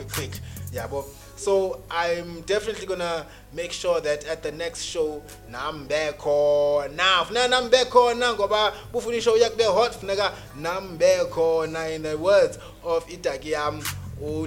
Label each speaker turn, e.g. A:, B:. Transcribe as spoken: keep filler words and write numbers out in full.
A: quick, quick. Yeah, but so I'm definitely gonna make sure that at the next show, nambeko now, na nambeko na ngoba bufuni show yak be hot fnaga nambeko na in the words of Itagiam.